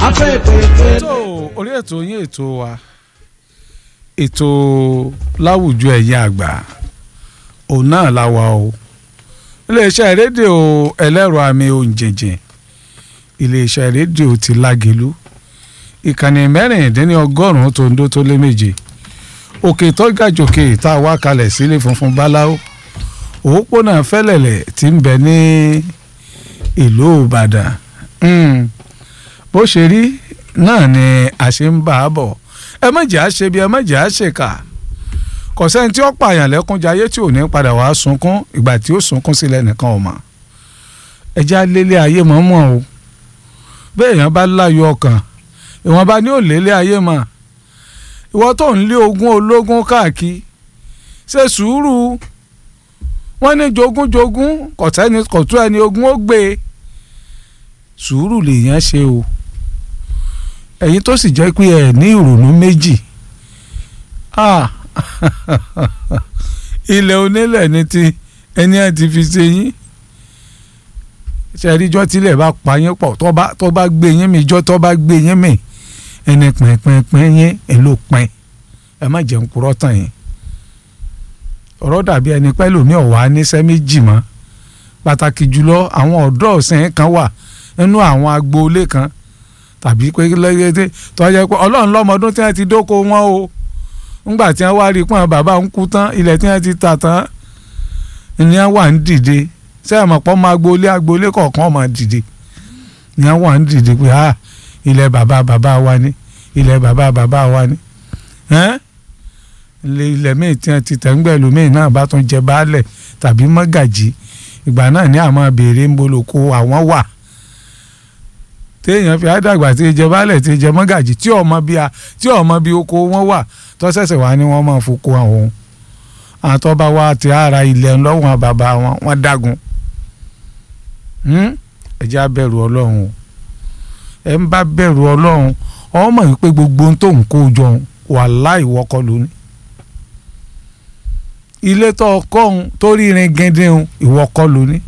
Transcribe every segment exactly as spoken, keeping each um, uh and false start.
afẹ́fẹ́fẹ́. tó orí ètò yín ètò wa ètò láwùjọ ẹ̀yin àgbà òun náà la wà o iléeṣẹ́ rédíò ẹlẹ́rọ àmì òǹjẹ̀jẹ̀ iléeṣẹ́ rédíò ti Lágelú ìkànnì mẹ́rìndínlọ́gọ́rùn-ún tó ń dó tó lé méje òkè tó gàjòkè tá a wá kalẹ̀ sílé funfun báláwo òpópónà fẹ́lẹ̀lẹ̀ tí ń bẹ ní ìlú Ìbàdàn bó ṣe rí náà ni a ṣe ń bá a bọ̀ ẹ má jẹ́ àṣe bí ẹ má jẹ́ àṣekà kò sẹ́ni tí ó pààyàn lẹ́kúnjayé tí ò ní padà wàá sunkún ìgbà tí ó sunkún sílẹ̀ nìkan ò mọ̀ ẹjẹ́ alélé ayé mọ́ mọ́ o bẹ́ẹ̀ èèyàn bá láyọ̀ ọkàn ìwọ̀nba ni ó lélé ayé mọ́ ìwọ tó ń lé ogún ológun káàkiri ṣe sùúrù wọ́n ní jogúnjogún kò sẹ́ni kò tó ẹni ogún ó gbé sùúrù lèèyàn ṣe o ẹ̀yin tó sì jẹ́ pé ẹ̀ ní ìrònú méjì ah ilẹ̀ onílẹ̀ ni ti ẹni ẹ̀ ti fi ṣe yín ṣẹ́ríjọ́ tílẹ̀ bá pa yín pọ̀ tó bá gbé yín mi jọ́ tó bá gbé yín mi ẹni pínpínpín yín ẹ̀ ló pín ẹ má jẹun kúrọ́ tàn yín ọ̀rọ̀ dàbí ẹni pẹ́lú mi ọ̀wá níṣẹ́ méjì mọ́ pàtàkì jùlọ àwọn ọ̀dọ́ ọ̀sìn kan wà nínú àwọn agboolé kan tàbí pé lẹ́yẹ́dẹ́ tó yẹ pé ọlọ́run lọ́mọdún tí wọ́n ti dóko wọn o ńgbà tí wọ́n wá rí pọ́n bàbá ń kú tán ilẹ̀ tí wọ́n ti tà tán ni wọ́n wà ń dìde sẹ́yìn mọ̀pọ́ máa agboolé agboolé kọ̀ọ̀kan máa dìde ni wọ́n wà ń dìde pé ah ilẹ̀ bàbá bàbá wa ni ilẹ̀ bàbá bàbá wa ni ilẹ̀ míì tí wọ́n ti tẹ̀ ń gbẹ̀lú míì náà bá tún jẹ baálẹ̀ tàbí mọ́gàjì ìgbà náà ní àmọ́ béèrè ń boloko àwọn wà téèyàn fi àdàgbà tí jẹ baálẹ̀ tí jẹ mọ́gàjì tí ọmọ bí a tí ọmọ bí oko wọn wà tó ṣẹ̀ṣẹ̀ wá ní wọ́n máa foko àwọn àtọ́ba wa ti ara ilẹ̀ lọ́wọ́n bàbá wọn wọ́n dágun ẹ̀jẹ̀ á bẹ̀rù ọlọ́run o ẹ̀ ń bá bẹ̀rù ọlọ́run ọmọ yìí pé gbogbo ohun tó ń kó jọ wàláhì ìwọ kọ́ ló ní ilé tó kọ́ ohun tó rí irin gẹ́ndẹ́hun ìwọ kọ́ ló ní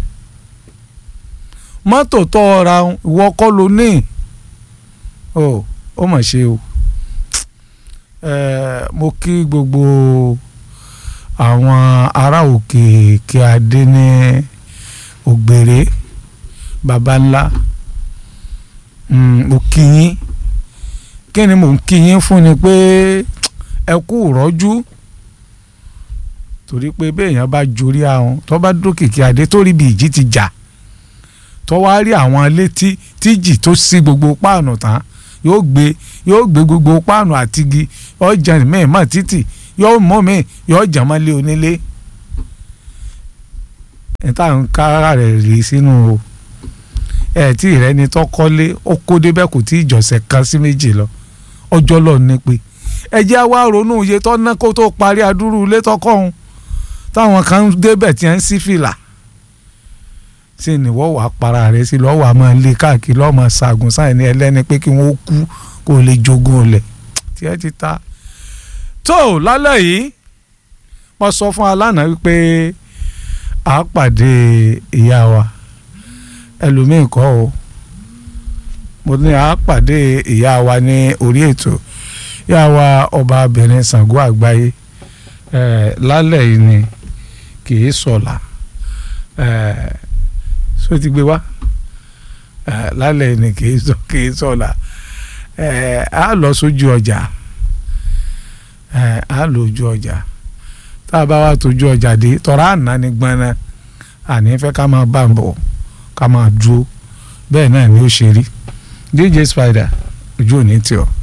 mọ́tò tó ra ohun ìwọ kọ́ ló ní o ó mà ṣe o mo kí gbogbo àwọn ará òkè kí adé ní ògbèrè baba ńlá mo kí yín kí ni mò ń kí yín fún ni pé ẹ kú rọ́jú torí pé béèyàn bá jorí ahọ́n tó bá dókìkí adé tó rí bí ìjì ti jà tó wá rí àwọn létí tíjì tó sí gbogbo páànù tán yóò gbé yóò gbé gbogbo páànù àtigi yóò jà mẹ́ẹ̀mọ́ títì yóò mọ́ mi yóò jà má lé onílé níta ń kára rẹ̀ rí sínú o ẹ̀ tí ìrẹ́ni tó kọ́lé ó kó débẹ̀ kò tí ìjọsẹ̀ kan sí méjì lọ ọjọ́ lọ ní pé ẹ jẹ́ wá ronú iye tó ná kó tó parí adúrú ilé tọkọ́hún táwọn kan débẹ̀ tí wọ́n ń sí fìlà ṣe ni wọ́n wàá para rẹ̀ sí lọ́wọ́ àmọ́ ilé káàkiri lọ́ọ́ máa ṣàgùn sáyẹn ní ẹlẹ́ni pé kí wọ́n kú kó lè jogún olẹ̀ tí ẹ ti ta. tó lálẹ́ yìí mo sọ fún alánà wípé a pàdé ìyá wa ẹlòmíì kọ́ o mo ní a pàdé ìyá wa ní orí ètò ìyá wa ọba abìnrin Ṣàngó àgbáyé ẹ̀ lálẹ́ yìí ni kì í sọ̀la ẹ̀ so ti gbé wá lálẹ́ yìí ni kì í sọ kì í sọ̀la ẹ̀ á lọ sójú ọjà ẹ̀ á lọ ojú ọjà tá a bá wá tójú ọjà dé tọ́ra àná ni gbọ́nà àní fẹ́ ká máa bá ń bọ̀ ká máa dúró bẹ́ẹ̀ náà ni ó ṣe rí D J Spider ojú òní tí ọ.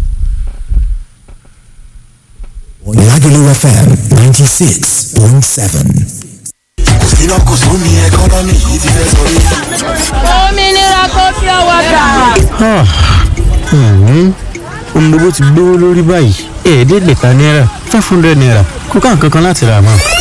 Lágelú F M ninety six point seven. iná kò sún ní ẹkọ́nọ́mì yìí ti fẹ́ sọ rí. òmìnira kò fi ọwọ́ kà. ohun gbogbo ti gbówó lórí báyìí ẹ̀ẹ́dẹ́gbẹ̀ta náírà five hundred naira kó ká nǹkan kan láti rà mọ́.